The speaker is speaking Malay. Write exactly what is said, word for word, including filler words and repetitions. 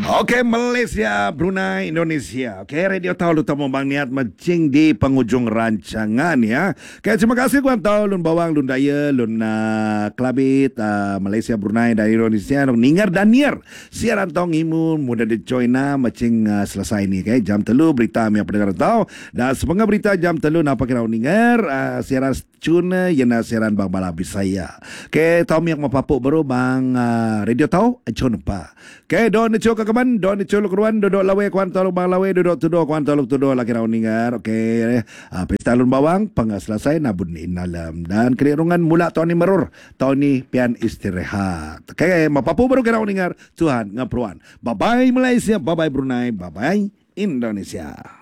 Okey, Malaysia, Brunei, Indonesia. Okey, radio tahu lu tamu bang niat macing di penghujung rancangan ya. Okey, terima kasih kuan tahu lun bawang, lun daya, lun uh, klabit uh, Malaysia, Brunei dan Indonesia. Nong ningar dan niar. Siaran tong imun mudah di joina macing uh, selesai ni. Okey, jam telu berita mi pendengar tahu. Dan sepengah berita jam telu napa kira ningar uh, siaran cuna yana siaran bang balabis saya. Okey, tahu mi yang mapapuk baru bang uh, radio tahu acun pa. Okey, don ni ke kaman, don ni lu keruan, duduk lawe kuan tolong bang lawe, duduk tudo kuan tolong tudo laki rau ningar. Okey, uh, pesta lun bawang pengah selesai nabun inalam dan kerungan mula tahun ni merur, tahun ni pian istirahat. Okey, mapapu baru kira ningar, Tuhan ngapruan. Bye bye Malaysia, bye bye Brunei, bye bye Indonesia.